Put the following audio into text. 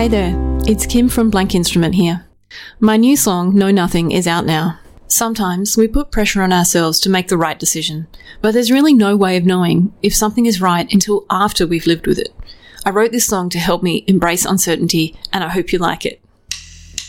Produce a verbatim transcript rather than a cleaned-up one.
Hey there, it's Kim from Blank Instrument here. My new song, Know Nothing, is out now. Sometimes we put pressure on ourselves to make the right decision, but there's really no way of knowing if something is right until after we've lived with it. I wrote this song to help me embrace uncertainty, and I hope you like it.